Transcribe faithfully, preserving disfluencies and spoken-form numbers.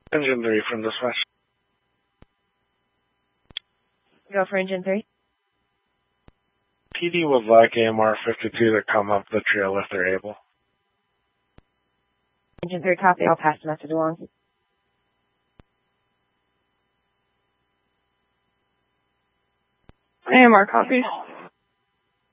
Engine three from dispatch. Go for engine three. P D would like A M R fifty-two to come up the trail if they're able. Engine three, copy. I'll pass the message along. A M R copies.